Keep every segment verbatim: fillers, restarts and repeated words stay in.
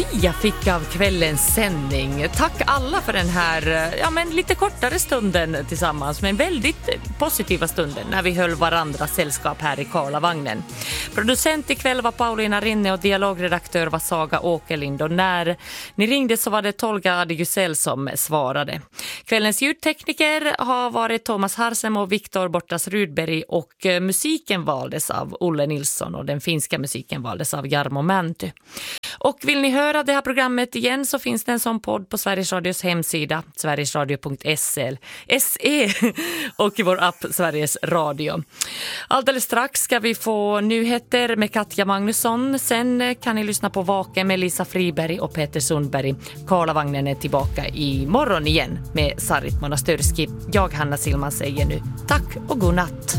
Jag fick av kvällens sändning. Tack alla för den här ja, men lite kortare stunden tillsammans, men väldigt positiva stunden när vi höll varandra sällskap här i Karlavagnen. Producent ikväll var Paulina Rinne och dialogredaktör var Saga Åkerlind, och när ni ringde så var det Tolga Adegusel som svarade. Kvällens ljudtekniker har varit Thomas Harsem och Viktor Bortas Rudberg, och musiken valdes av Olle Nilsson och den finska musiken valdes av Jarmo Mänty. Och vill ni höra det här programmet igen så finns det en sån podd på Sveriges Radios hemsida sverigesradio punkt se och i vår app Sveriges Radio. Alldeles strax ska vi få nyheter med Katja Magnusson. Sen kan ni lyssna på Vaken med Lisa Friberg och Peter Sundberg. Karlavagnen är tillbaka i morgon igen med Sarit Monastörski. Jag, Hanna Silman, säger nu tack och god natt.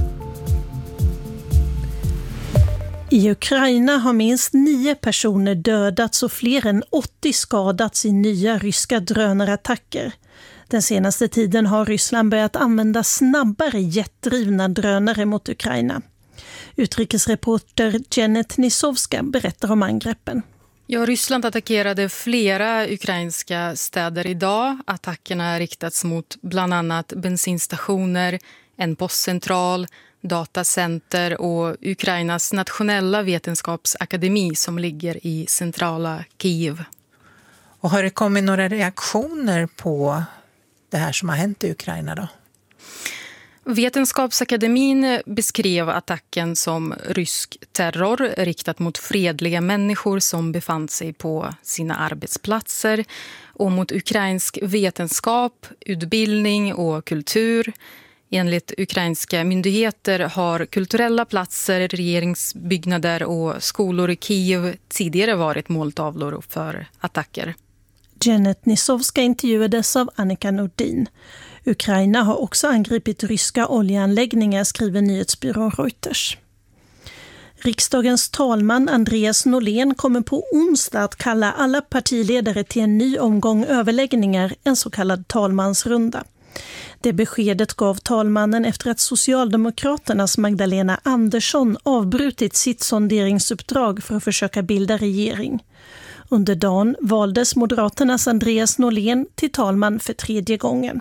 I Ukraina har minst nio personer dödats och fler än åttio skadats i nya ryska drönarattacker. Den senaste tiden har Ryssland börjat använda snabbare jetdrivna drönare mot Ukraina. Utrikesreporter Janet Nisovska berättar om angreppen. Ja, Ryssland attackerade flera ukrainska städer idag. Attackerna har riktats mot bland annat bensinstationer, en postcentral, datacenter och Ukrainas nationella vetenskapsakademi som ligger i centrala Kiev. Och har det kommit några reaktioner på det här som har hänt i Ukraina då? Vetenskapsakademin beskrev attacken som rysk terror riktat mot fredliga människor som befann sig på sina arbetsplatser och mot ukrainsk vetenskap, utbildning och kultur. Enligt ukrainska myndigheter har kulturella platser, regeringsbyggnader och skolor i Kiev tidigare varit måltavlor för attacker. Janet Nisovska intervjuades av Annika Nordin. Ukraina har också angripit ryska oljeanläggningar, skriver nyhetsbyrån Reuters. Riksdagens talman Andreas Norlén kommer på onsdag att kalla alla partiledare till en ny omgång överläggningar, en så kallad talmansrunda. Det beskedet gav talmannen efter att Socialdemokraternas Magdalena Andersson avbrutit sitt sonderingsuppdrag för att försöka bilda regering. Under dagen valdes Moderaternas Andreas Norlén till talman för tredje gången.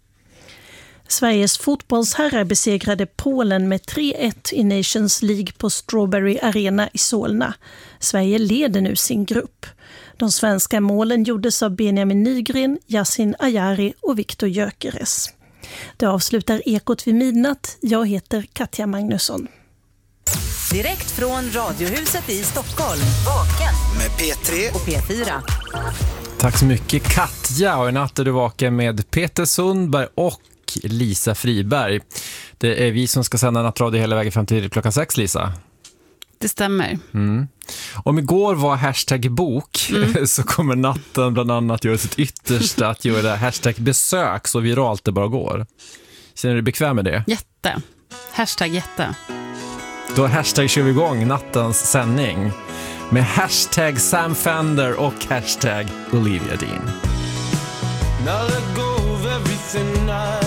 Sveriges fotbollsherrar besegrade Polen med tre ett i Nations League på Strawberry Arena i Solna. Sverige leder nu sin grupp. De svenska målen gjordes av Benjamin Nygren, Yasin Ayari och Viktor Gyökeres. Det avslutar Ekot vid midnatt. Jag heter Katja Magnusson. Direkt från Radiohuset i Stockholm. Vaken med P tre och P fyra. Tack så mycket Katja, och i natt är du vaken med Peter Sundberg och Lisa Friberg. Det är vi som ska sända nattradio hela vägen fram till klockan sex, Lisa. Det stämmer. Mm. Om igår var hashtag bok mm. så kommer natten bland annat göra sitt yttersta att göra hashtag besök så viralt det bara går. Känner du dig bekväm med det? Jätte. Hashtag jätte. Då hashtag kör vi igång nattens sändning med hashtag Sam Fender och hashtag Olivia Dean. Now let go of everything I